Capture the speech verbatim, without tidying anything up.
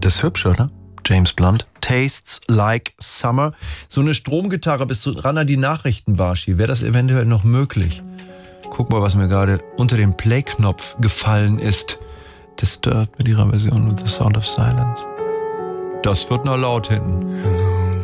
Das ist hübsch, oder? James Blunt. Tastes Like Summer. So eine Stromgitarre bist du dran an die Nachrichten, Barschi. Wäre das eventuell noch möglich? Guck mal, was mir gerade unter den Play-Knopf gefallen ist. Disturbed mit ihrer Version with The Sound of Silence. Das wird noch laut hinten.